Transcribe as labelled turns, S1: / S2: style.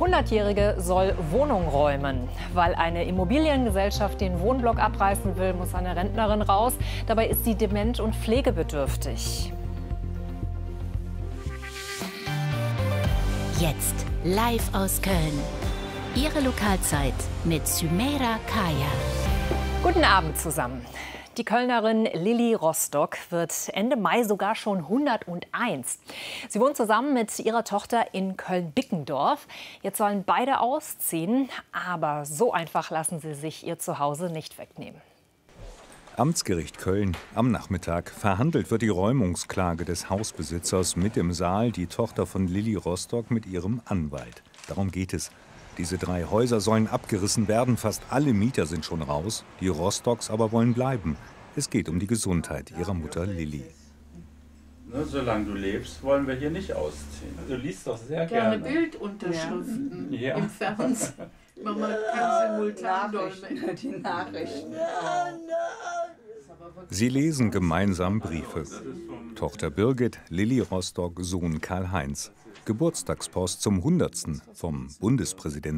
S1: 100-Jährige soll Wohnung räumen. Weil eine Immobiliengesellschaft den Wohnblock abreißen will, muss eine Rentnerin raus. Dabei ist sie dement und pflegebedürftig.
S2: Jetzt live aus Köln. Ihre Lokalzeit mit Sümeira Kaya.
S1: Guten Abend zusammen. Die Kölnerin Lilly Rostock wird Ende Mai sogar schon 101. Sie wohnt zusammen mit ihrer Tochter in Köln-Bickendorf. Jetzt sollen beide ausziehen, aber so einfach lassen sie sich ihr Zuhause nicht wegnehmen.
S3: Amtsgericht Köln am Nachmittag. Verhandelt wird die Räumungsklage des Hausbesitzers mit im Saal, die Tochter von Lilly Rostock mit ihrem Anwalt. Darum geht es. Diese 3 Häuser sollen abgerissen werden, fast alle Mieter sind schon raus, die Rostocks aber wollen bleiben. Es geht um die Gesundheit ihrer Mutter Lilly.
S4: Solange du lebst, wollen wir hier nicht ausziehen. Du liest doch sehr gerne.
S5: Bildunterschriften im Fernsehen. Mama kann simultan dolmetschen.
S6: Die Nachrichten.
S3: Sie lesen gemeinsam Briefe. Tochter Birgit, Lilly Rostock, Sohn Karl-Heinz. Geburtstagspost zum 100. vom Bundespräsidenten